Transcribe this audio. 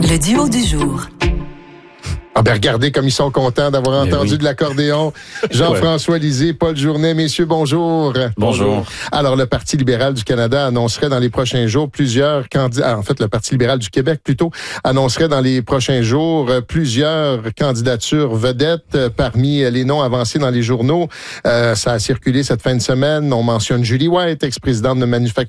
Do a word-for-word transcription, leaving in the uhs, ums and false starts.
Le duo du jour. Ah ben regardez comme ils sont contents d'avoir Mais entendu oui. de l'accordéon. Jean-François Lisée, Paul Journet, messieurs, bonjour. Bonjour. Alors, le Parti libéral du Canada annoncerait dans les prochains jours plusieurs candidats, en fait, le Parti libéral du Québec plutôt, annoncerait dans les prochains jours euh, plusieurs candidatures vedettes euh, parmi les noms avancés dans les journaux. Euh, ça a circulé cette fin de semaine. On mentionne Julie White, ex-présidente de Manufacturier